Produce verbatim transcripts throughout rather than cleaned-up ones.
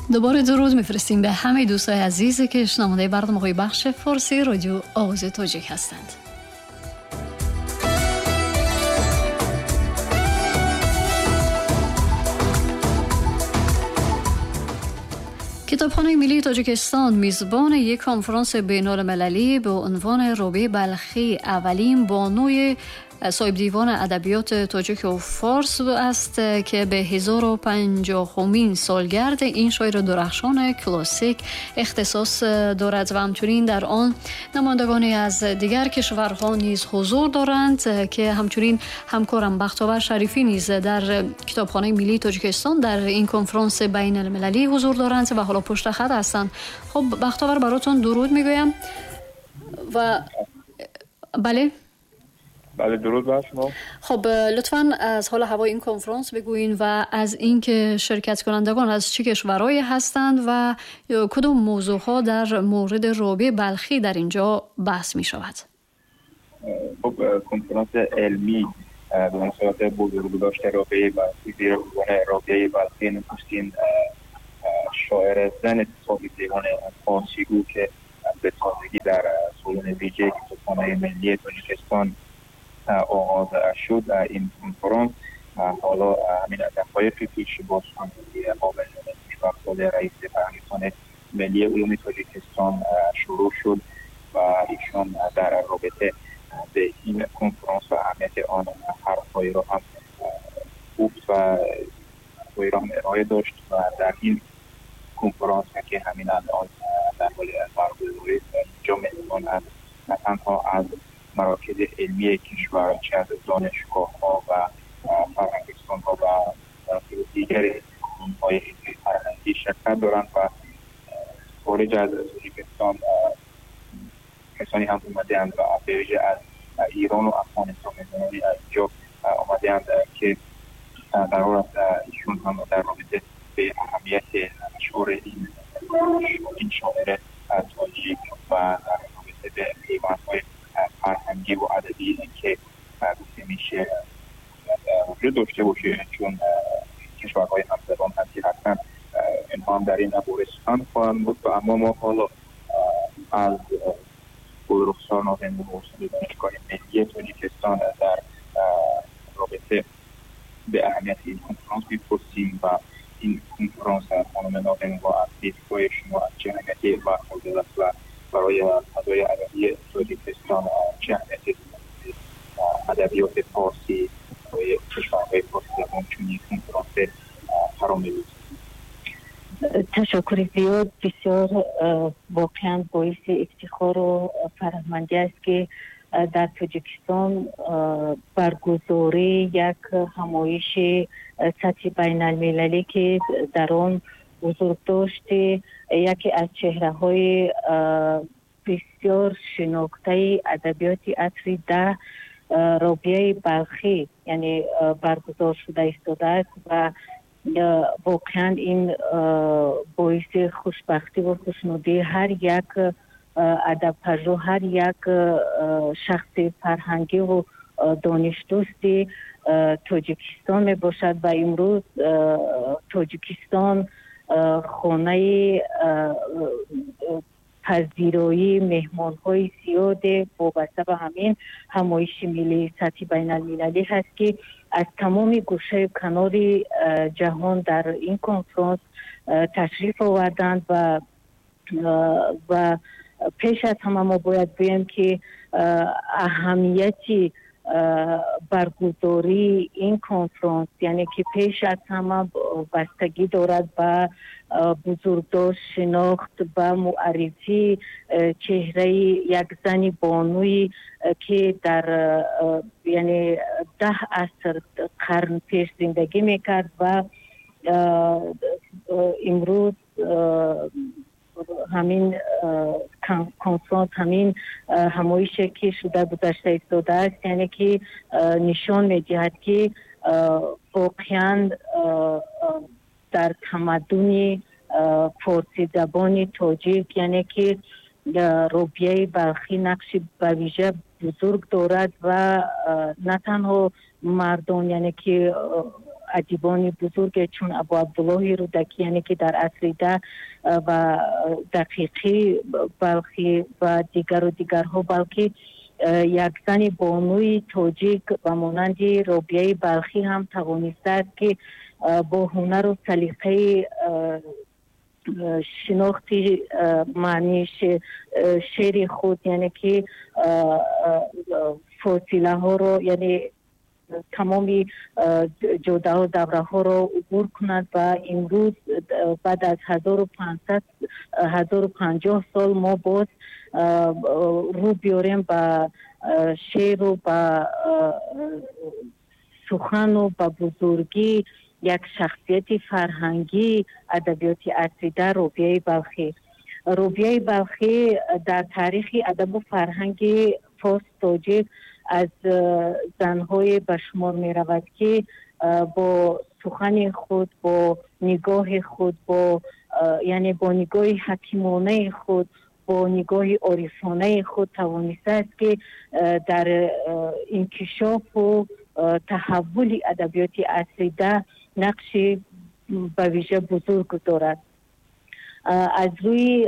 دوباره درود میفرستیم به همه دوستای عزیزی که شنونده برنامه‌های بخش فارسی رادیو آواز تاجیک هستند. کتابخانه ملی تاجیکستان میزبان یک کنفرانس بین‌المللی به عنوان روبه بلخی، اولین بانوی صاحب دیوان ادبیات تاجیک و فارس است که به هزار و پنجاهمین سالگرد این شاعر درخشان کلاسیک اختصاص دارد و همچنین در آن نمایندگانی از دیگر کشورها نیز حضور دارند که همچنین همکارم بختیار شریفی نیز در کتابخانه ملی تاجیکستان در این کنفرانس بین المللی حضور دارند و حالا پشت خط هستند. خب بختیار، براتون درود میگویم و بله بله درود بر شما. خب لطفاً از حال هوای این کنفرانس بگوین و از اینکه شرکت کنندگان از چه کشورهایی هستند و کدام موضوعها در مورد روبه بلخی در اینجا بحث می شود. خب کنفرانس علمی به مناسبت بزرگداشت روبه بلخی، زیرا روبه بلخی نخستین شاعر زن صاحب دیوان فارسی گو که به تازگی در سالن ویژه کتابخانه ملی تاجیکستان آغاز شد. این کنفرانس حالا همین دقایقی پیش با سخنگوی قابل نظر رئیس فرهنگستان ملی علوم تاجیکستان شروع شد و ایشان در رابطه به این کنفرانس و اهمیت آن حرف‌هایی را هم گفت و حرف‌هایی را هم ارائه داشت و در این کنفرانس که همین الان در حال برگزاری اینجا مهمان است، نه تنها از مراکز علمی کشور، چه از دانشگاه‌ها و فرهنگستان‌ها و مراکز دیگر علوم‌های فرهنگی شرکت دارند و خارج از تاجیکستان کسانی هم اومده‌اند و به ویژه از ایران و افغانستان مهمانی از اینجا آمده‌اند که قرار است ایشون هم در رابطه به اهمیت شعر این این شاعر تاجیک و در رابطه به پیوندهای فرهنگی و ادبی که گفته میشه وجود داشته باشه، چون کشورهای همزبان هستی هستند، اینها هم در این باره سخن خواهند بود. اما ما حالا از گلرخسار ناظم استاد دانشگاه ملی تاجیکستان در رابطه به اهمیت این کنفرانس می‌پرسیم و این کنفرانس خانم ناظم با از دیدگاه شما از چه اهمیتی برخوردار است و برای فضای ادبی تاجیکستان چه اهمیتی ادبیات فارسی و کشورهای فارسی زبان چون این کنفرانس فرا می‌رسد. تشکر زیاد، بسیار واقعا باعث افتخار و فرهمندی است که در تاجیکستان برگزاری یک همایش سطح بین المللی که در آن حضور داشته یکی از چهره‌های بسیار شناخته ادبیات عصری در روبه بلخی یعنی برگزار شده ایستاده است و واقعا این باعث خوشبختی و خوشنودی هر یک ادب‌پژوه، هر یک شخص فرهنگی و دانش دوست تاجیکستان می باشد و امروز تاجیکستان خانه پذیرایی مهمان‌های زیاد وابسته به همین همایش ملی سطح بین المللی هست که از تمام گوشه کنار جهان در این کنفرانس تشریف آوردند و و پیش از همه ما باید بگیم که اهمیتی برگزاری این کنفرانس یعنی که پیش از همه بستگی دارد به بزرگداشت، شناخت و معرفی چهره یک زن بانوی که در یعنی ده عصر قرن پیش زندگی میکرد و امروز همین کنفرانس، همین همایشی که شده گذشته ایستاده است، یعنی که نشان می‌دهد که واقعاً در تمدن فارسی زبان تاجیک یعنی که روبه بلخی نقش به ویژه بزرگ دارد و نه تنها مردم یعنی که ادیبان بزرگ چون ابو عبدالله رودکی، یعنی که در عصر ده و دقیقی بلخی و دیگر و دیگرها، بلکه یک زن بانوی تاجیک و مانند رابعه بلخی هم توانسته است که با هنر و سلیقه شناختی معنی شعر خود، یعنی که فاصله ها رو، یعنی تمامی جوده و دوره ها رو عبور کند و امروز بعد از هزار و پانصد هزار و پنجاه سال ما باز رو بیاریم به شعر و به سخن و به بزرگی یک شخصیت فرهنگی ادبیات اصلی در رابعه بلخی. رابعه بلخی در تاریخ ادب و فرهنگ فارس تاجیک از زنهای به شمار می رود که با سخن خود، با نگاه خود، با یعنی با نگاه حکیمانه خود، با نگاه عارفانه خود توانسته است که در انکشاف و تحول ادبیات اصلی ده نقشی به ویژه بزرگ دارد. از روی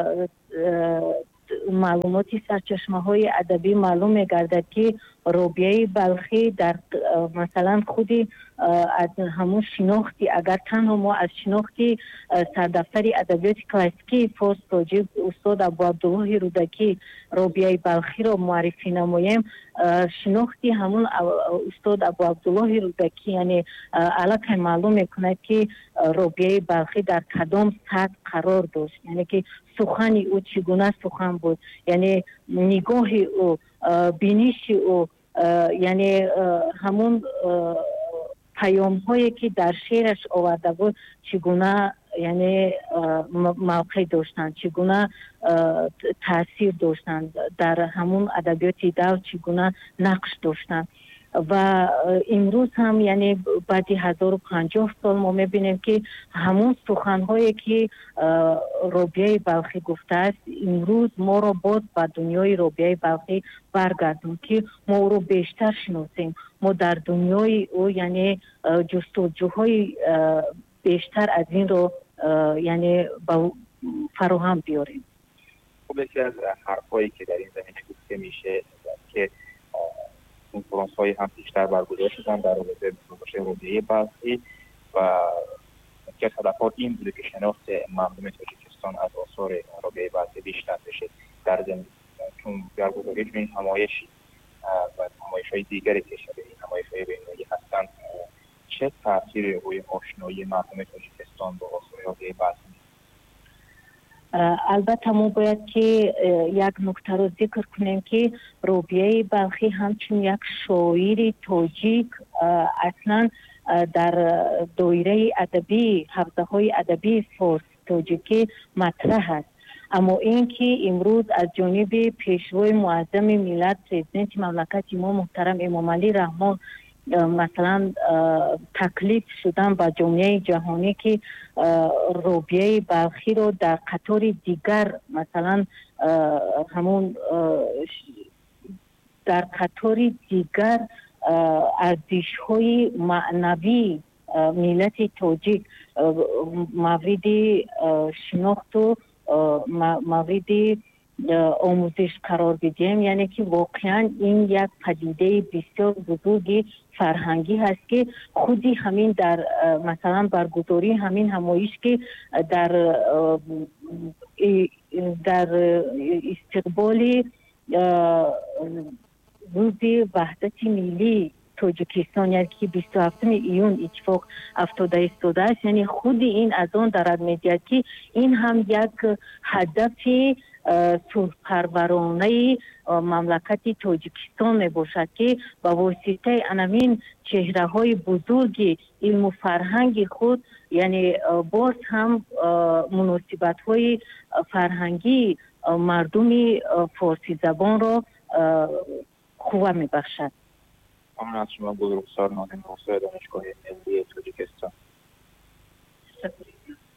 معلوماتی سرچشمه های ادبی معلوم می گردد که رابعه بلخی در مثلا خودی از همون شناختی، اگر تنها ما از شناختی سردفتر ادبیات کلاسیکی فارس تاجیک استاد ابو عبدالله رودکی رابعه بلخی را معرفی نماییم، شناختی همون استاد ابو عبدالله رودکی یعنی علاقه معلوم میکند که رابعه بلخی در کدام سطح قرار داشت، یعنی که سخن او چگونه سخن بود، یعنی نگاه او، بینش او، یعنی همون پیام هایی که در شعرش آورده بود چگونه یعنی موقع داشتند، چگونه تاثیر داشتند در همون ادبیات دور، چگونه نقش داشتند. و امروز هم یعنی بعد هزار و پنجاه سال ما میبینیم که همون سخنهایی که رابعه بلخی گفته است امروز ما را باز به دنیای رابعه بلخی برگردون که ما او رو بیشتر شناسیم، ما در دنیای او یعنی جستجوهای بیشتر از این رو یعنی فراهم بیاریم. خب یکی از حرفایی که در این زمینه گفته میشه که کنفرانس های هم بیشتر برگزار شدن در رابطه با رابعه بلخی و یکی از هدفها این بوده که شناخت مردم تاجیکستان از آثار رابعه بلخی بیشتر بشه در زمین، چون برگزاری این نمایشی و نمایش‌های دیگری که شبیه این نمایش‌های بین‌المللی هستند چه تأثیری روی آشنایی مردم تاجیکستان با آثار رابعه بلخی؟ البته ما باید که یک نکته رو ذکر کنیم که رابعه بلخی همچون یک شاعر تاجیک اصلا در دایره ادبی، حوزه های ادبی فارس تاجیکی مطرح است، اما این که امروز از جانب پیشوای معظم ملت پرزیدنت مملکت ما محترم امام علی رحمان مثلا تکلیف شدن با جامعه جهانی که رابعه بلخی رو در قطار دیگر مثلا همون در قطار دیگر ارزش‌های معنوی ملت تاجیک مورد شناخت و مورد آموزش قرار بدیم، یعنی که واقعا این یک پدیده بسیار بزرگی فرهنگی هست که خودی همین در مثلا برگزاری همین همایش که در در استقبال روز وحدت ملی تاجیکستان یعنی که بیست و هفتم ایون اتفاق افتاده استاده است، یعنی خود این از آن دارد می‌دهد که این هم یک هدف صلح‌پرورانه مملکت تاجیکستان می باشد که با واسطه همین چهره های بزرگ علم و فرهنگ خود یعنی باز هم مناسبت های فرهنگی مردم فارسی زبان را قوه می بخشد. ممنون از شما بزرگوار نادم حسین دانشگاه ملی تاجیکستان.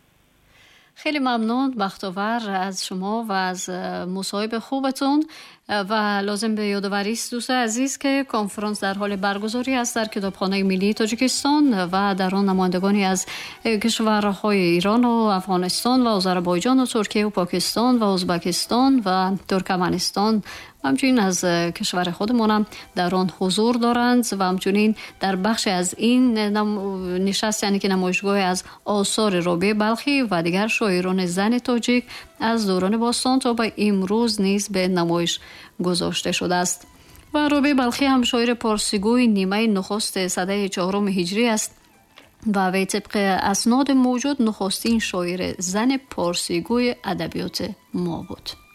خیلی ممنون بختاور از شما و از مصاحبه خوبتون. و لازم به یادآوری است دوست عزیز که کنفرانس در حال برگزاری است در کتابخانه ملی تاجیکستان و در آن نمایندگانی از کشورهای ایران و افغانستان و آذربایجان و ترکیه و پاکستان و ازبکستان و ترکمنستان و همچنین از کشور خودمان هم در آن حضور دارند و همچنین در بخش از این نشست یعنی که نمایشگاه از آثار رابعه بلخی و دیگر شاعران زن تاجیک از دوران باستان تا به امروز نیز به نمایش گذاشته شده است. و رابعه بلخی هم شاعر پارسیگوی نیمه نخست سده چهارم هجری است و وی طبق اسناد موجود نخستین شاعر زن پارسیگوی ادبیات ما بود.